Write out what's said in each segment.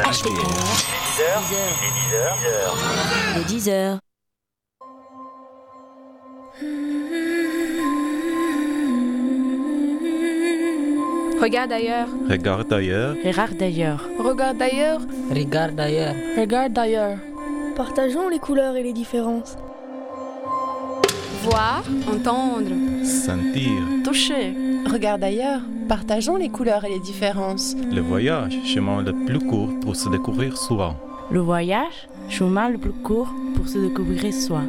Les 10 heures. Regarde ailleurs. Regarde ailleurs. Regarde d'ailleurs. Regarde ailleurs. Regarde ailleurs. Regarde ailleurs. Partageons les couleurs et les différences. Voir, entendre, Sentir. toucher. Regarde ailleurs. Partageons les couleurs et les différences. Le voyage, chemin le plus court pour se découvrir soi. Le voyage, chemin le plus court pour se découvrir soi.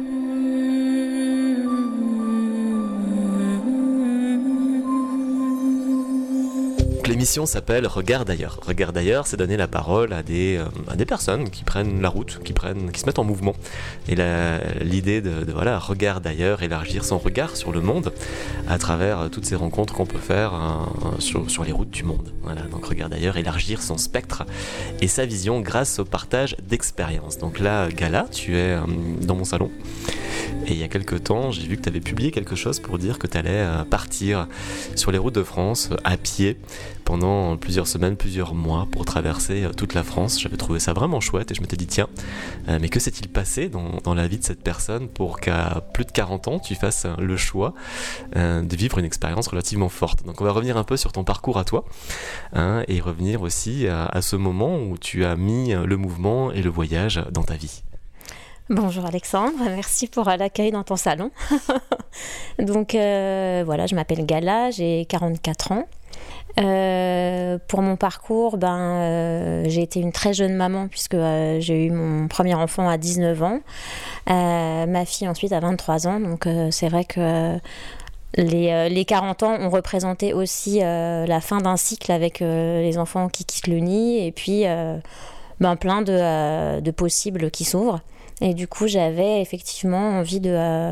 L'émission s'appelle Regarde ailleurs. Regarde ailleurs, c'est donner la parole à des personnes qui prennent la route, qui se mettent en mouvement. Et l'idée de voilà, Regarde ailleurs, élargir son regard sur le monde à travers toutes ces rencontres qu'on peut faire sur les routes du monde. Voilà, donc Regarde ailleurs, élargir son spectre et sa vision grâce au partage d'expériences. Donc là, Gala, tu es dans mon salon. Et il y a quelques temps, j'ai vu que tu avais publié quelque chose pour dire que tu allais partir sur les routes de France à pied pendant plusieurs semaines, plusieurs mois pour traverser toute la France. J'avais trouvé ça vraiment chouette et je m'étais dit tiens, mais que s'est-il passé dans la vie de cette personne pour qu'à plus de 40 ans, tu fasses le choix de vivre une expérience relativement forte. Donc on va revenir un peu sur ton parcours à toi et revenir aussi à ce moment où tu as mis le mouvement et le voyage dans ta vie. Bonjour Alexandre, merci pour l'accueil dans ton salon. Donc voilà, je m'appelle Gala, j'ai 44 ans. Pour mon parcours, j'ai été une très jeune maman puisque j'ai eu mon premier enfant à 19 ans, ma fille ensuite à 23 ans, donc c'est vrai que les 40 ans ont représenté aussi la fin d'un cycle avec les enfants qui quittent le nid et puis plein de possibles qui s'ouvrent. Et du coup, j'avais effectivement envie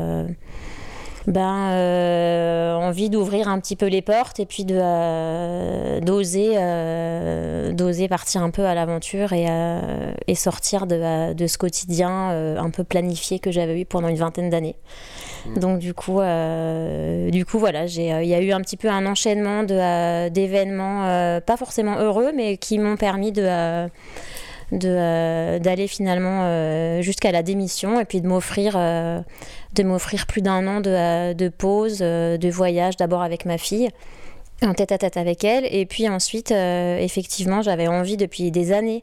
envie d'ouvrir un petit peu les portes et puis d'oser partir un peu à l'aventure et sortir de ce quotidien un peu planifié que j'avais eu pendant une vingtaine d'années. Donc du coup voilà, il y a eu un petit peu un enchaînement d'événements pas forcément heureux, mais qui m'ont permis d'aller finalement jusqu'à la démission et puis de m'offrir plus d'un an de pause, de voyage, d'abord avec ma fille, en tête-à-tête avec elle, et puis ensuite effectivement j'avais envie depuis des années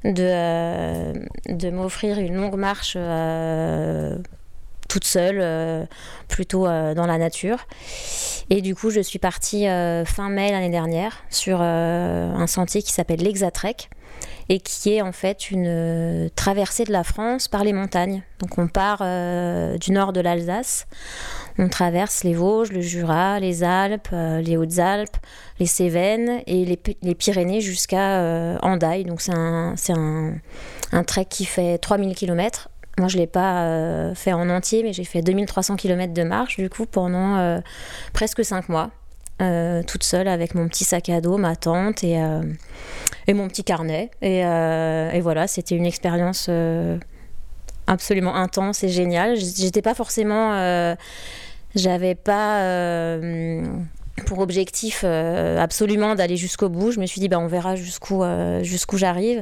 de m'offrir une longue marche toute seule, plutôt dans la nature. Et du coup je suis partie fin mai l'année dernière sur un sentier qui s'appelle l'Hexatrek, et qui est en fait une traversée de la France par les montagnes. Donc on part du nord de l'Alsace, on traverse les Vosges, le Jura, les Alpes, les Hautes-Alpes, les Cévennes et les Pyrénées jusqu'à Hendaye. Donc c'est un trek qui fait 3000 km. Moi je ne l'ai pas fait en entier, mais j'ai fait 2300 km de marche du coup pendant presque 5 mois. Toute seule avec mon petit sac à dos, ma tente et mon petit carnet et voilà, c'était une expérience absolument intense et géniale. J'étais pas forcément j'avais pas pour objectif absolument d'aller jusqu'au bout. Je me suis dit on verra jusqu'où j'arrive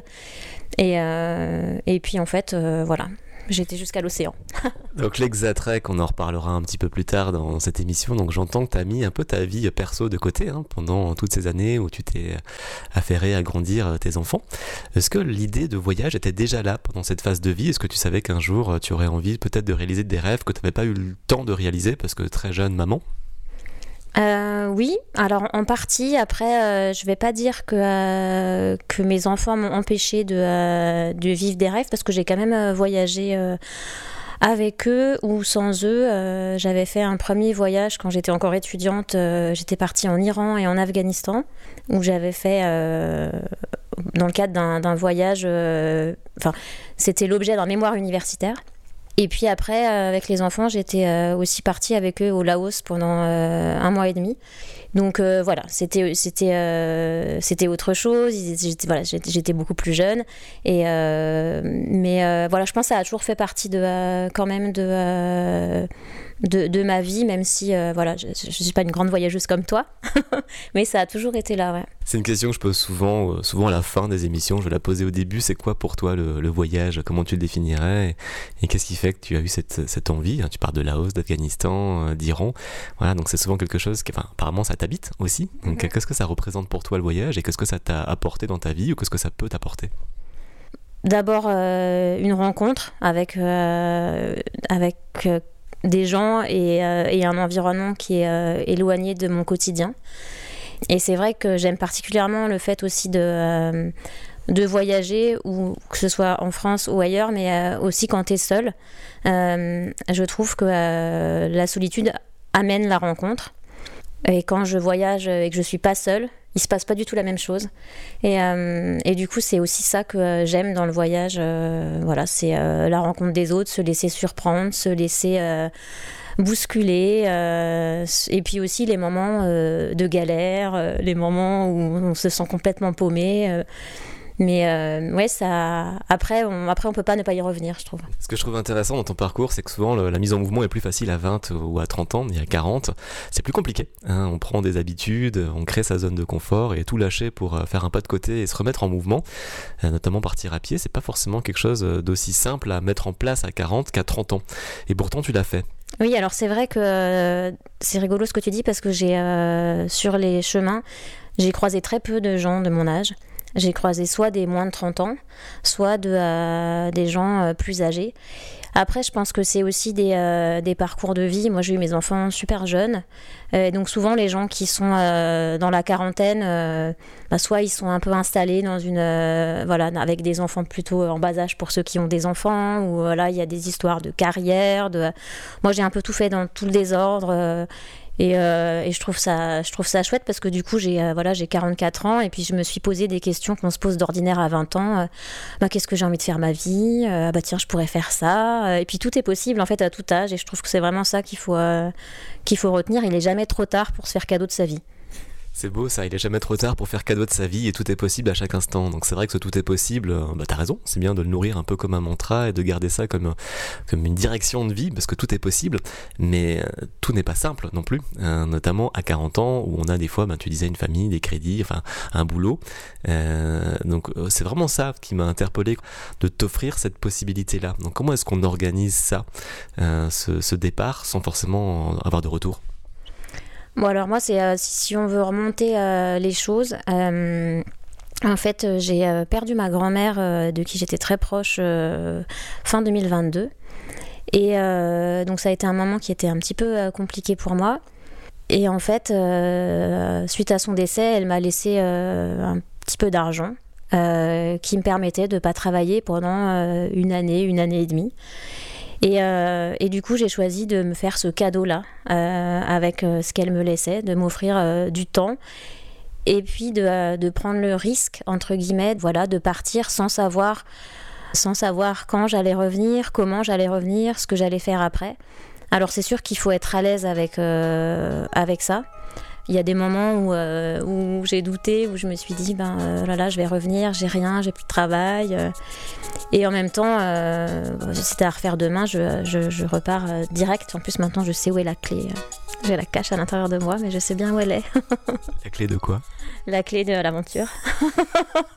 et puis en fait voilà, j'étais jusqu'à l'océan. Donc l'Hexatrek, on en reparlera un petit peu plus tard dans cette émission. Donc j'entends que tu as mis un peu ta vie perso de côté pendant toutes ces années où tu t'es affairé à grandir tes enfants. Est-ce que l'idée de voyage était déjà là pendant cette phase de vie ? Est-ce que tu savais qu'un jour tu aurais envie peut-être de réaliser des rêves que tu n'avais pas eu le temps de réaliser parce que très jeune maman ? Oui, alors en partie. Après, je vais pas dire que mes enfants m'ont empêché de vivre des rêves, parce que j'ai quand même voyagé avec eux ou sans eux. J'avais fait un premier voyage quand j'étais encore étudiante. J'étais partie en Iran et en Afghanistan, où j'avais fait dans le cadre d'un voyage. C'était l'objet d'un mémoire universitaire. Et puis après, avec les enfants, j'étais aussi partie avec eux au Laos pendant 1 mois et demi. Donc voilà, c'était autre chose. J'étais beaucoup plus jeune. Mais voilà, je pense que ça a toujours fait partie quand même de ma vie, même si voilà, je suis pas une grande voyageuse comme toi, mais ça a toujours été là. Ouais. C'est une question que je pose souvent à la fin des émissions. Je vais la poser au début. C'est quoi pour toi le voyage? Comment tu le définirais? Et qu'est-ce qui fait que tu as eu cette envie? Tu parles de Laos, d'Afghanistan, d'Iran. Voilà, donc c'est souvent quelque chose qui, apparemment, ça t'habite aussi. Donc qu'est-ce que ça représente pour toi le voyage et qu'est-ce que ça t'a apporté dans ta vie ou qu'est-ce que ça peut t'apporter? D'abord une rencontre avec des gens et un environnement qui est éloigné de mon quotidien. Et c'est vrai que j'aime particulièrement le fait aussi de voyager, ou que ce soit en France ou ailleurs, mais aussi quand tu es seul. Je trouve que la solitude amène la rencontre. Et quand je voyage et que je suis pas seule, il se passe pas du tout la même chose. Et du coup, c'est aussi ça que j'aime dans le voyage. Voilà, c'est la rencontre des autres, se laisser surprendre, se laisser bousculer. Et puis aussi les moments de galère, les moments où on se sent complètement paumé. Mais ouais, ça. Après, on peut pas ne pas y revenir, je trouve. Ce que je trouve intéressant dans ton parcours, c'est que souvent la mise en mouvement est plus facile à 20 ou à 30 ans, mais à 40, c'est plus compliqué. On prend des habitudes, on crée sa zone de confort et tout lâcher pour faire un pas de côté et se remettre en mouvement, notamment partir à pied, c'est pas forcément quelque chose d'aussi simple à mettre en place à 40 qu'à 30 ans. Et pourtant, tu l'as fait. Oui, alors c'est vrai que c'est rigolo ce que tu dis parce que sur les chemins, j'ai croisé très peu de gens de mon âge. J'ai croisé soit des moins de 30 ans, soit des gens plus âgés. Après, je pense que c'est aussi des parcours de vie. Moi, j'ai eu mes enfants super jeunes. Donc souvent, les gens qui sont dans la quarantaine, soit ils sont un peu installés dans avec des enfants plutôt en bas âge pour ceux qui ont des enfants, ou voilà, il y a des histoires de carrière. Moi, j'ai un peu tout fait dans tout le désordre. Et je trouve ça chouette parce que du coup j'ai 44 ans et puis je me suis posé des questions qu'on se pose d'ordinaire à 20 ans. Qu'est-ce que j'ai envie de faire ma vie? Tiens, je pourrais faire ça. Et puis tout est possible en fait à tout âge et je trouve que c'est vraiment ça qu'il faut retenir. Il n'est jamais trop tard pour se faire cadeau de sa vie. C'est beau ça, il est jamais trop tard pour faire cadeau de sa vie et tout est possible à chaque instant. Donc c'est vrai que ce tout est possible, t'as raison, c'est bien de le nourrir un peu comme un mantra et de garder ça comme une direction de vie parce que tout est possible, mais tout n'est pas simple non plus, notamment à 40 ans où on a des fois, tu disais une famille, des crédits, un boulot. Donc c'est vraiment ça qui m'a interpellé, de t'offrir cette possibilité-là. Donc comment est-ce qu'on organise ça, ce départ sans forcément avoir de retour? Bon alors moi c'est si on veut remonter les choses, en fait j'ai perdu ma grand-mère de qui j'étais très proche fin 2022 et donc ça a été un moment qui était un petit peu compliqué pour moi et en fait suite à son décès elle m'a laissé un petit peu d'argent qui me permettait de ne pas travailler pendant une année et demie. Et du coup, j'ai choisi de me faire ce cadeau-là avec ce qu'elle me laissait, de m'offrir du temps et puis de prendre le risque, entre guillemets, de partir sans savoir quand j'allais revenir, comment j'allais revenir, ce que j'allais faire après. Alors c'est sûr qu'il faut être à l'aise avec ça. Il y a des moments où j'ai douté, où je me suis dit, je vais revenir, j'ai rien, j'ai plus de travail. Et en même temps, si c'était à refaire demain, je repars direct. En plus, maintenant, je sais où est la clé. J'ai la cache à l'intérieur de moi, mais je sais bien où elle est. La clé de quoi? La clé de l'aventure.